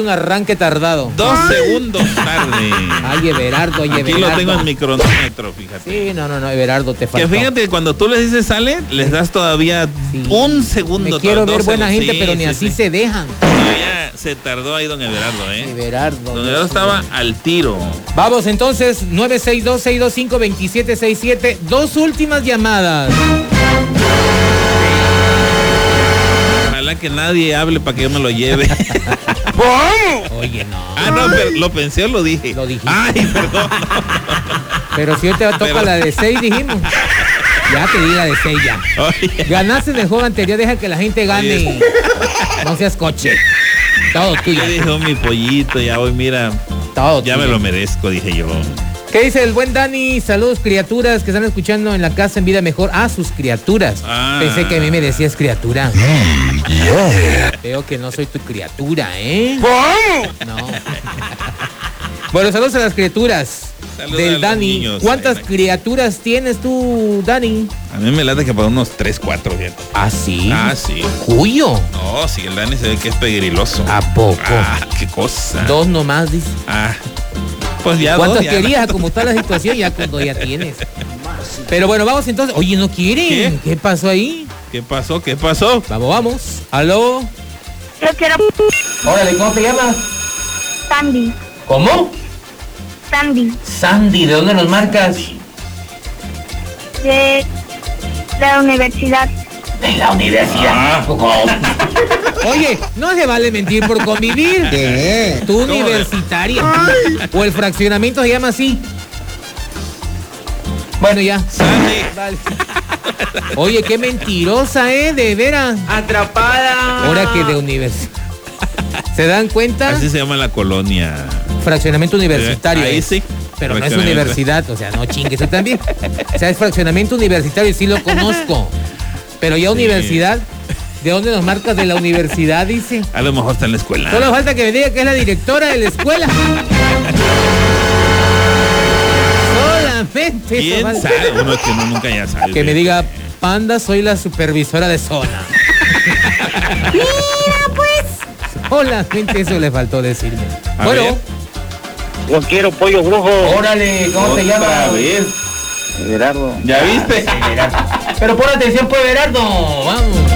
un arranque tardado. 2 segundos tarde. Ay, Everardo, oye, Aquí Everardo. lo tengo en mi cronómetro, fíjate. Sí, no, Everardo, te faltó. Que fíjate que cuando tú les dices sale, les das todavía un segundo. Me quiero ver buena gente, sí, pero ni así se dejan. Todavía se tardó ahí don Everardo, Everardo. Don Everardo estaba al tiro. Vamos entonces, 962-625-2767. 2 últimas llamadas. Ojalá que nadie hable para que yo me lo lleve. Oye, no. Ah, no, pero lo pensé o lo dije. Lo dijiste. Ay, perdón. Pero si hoy te toca la de 6, dijimos. Ya te di la de 6 ya. Oye. Ganaste en el juego anterior, deja que la gente gane. Oye. No seas coche. Todo tuyo. Ya dijo mi pollito, ya hoy mira. Todo Ya tuyo. me lo merezco, dije yo. ¿Qué dice el buen Dani? Saludos, criaturas que están escuchando en la casa en Vida Mejor. Ah, sus criaturas. Pensé que a mí me decías criatura. Veo que no soy tu criatura, ¿eh? No. Bueno, saludos a las criaturas. Saludos a del los Dani. niños. ¿Cuántas criaturas tienes tú, Dani? A mí me late que para unos 3, 4, fíjate. ¿Ah, sí? Ah, sí. ¿Cuyo? No, sí, el Dani se ve que es pegriloso. ¿A poco? Ah, qué cosa. 2 nomás, dice. Ah, pues ya ¿Cuántas 2, ya. querías? Como está la situación, ya cuando ya tienes. Pero bueno, vamos entonces. Oye, ¿no quieren? ¿Qué pasó ahí? ¿Qué pasó? ¿Qué pasó? Vamos. ¿Aló? Yo quiero Órale, ¿cómo te llamas? Sandy. ¿Cómo? Sandy. Sandy, ¿de dónde nos marcas? De la universidad. De la universidad. Oye, no se vale mentir por convivir. ¿Qué? Tú universitaria. O el fraccionamiento se llama así. Bueno, ya. Sandy. Vale. Oye, qué mentirosa, de veras. Atrapada. Ahora que de universidad. ¿Se dan cuenta? Así se llama la colonia. Fraccionamiento universitario. Ahí sí. Pero no es Fraccionamiento. universidad, o sea, no chingues tú también. O sea, es fraccionamiento universitario y sí lo conozco. Pero ya universidad, ¿de dónde nos marcas de la universidad? Dice. A lo mejor está en la escuela. Solo falta que me diga que es la directora de la escuela. Solamente eso ¿Quién falta. sabe? Uno que uno nunca ya sabe. Que me diga, Panda, soy la supervisora de zona. Mira, pues. Solamente eso le faltó decirme. A Bueno, ver. Yo quiero pollo brujo. órale, ¿cómo te llamas? Otra vez. Gerardo. ¿Ya viste? Pero pon atención, pues, Gerardo. Vamos.